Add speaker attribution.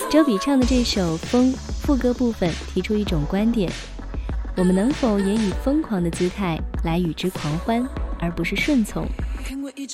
Speaker 1: 周笔畅的这首《风》副歌部分提出一种观点：我们能否也以疯狂的姿态来与之狂欢，而不是顺从？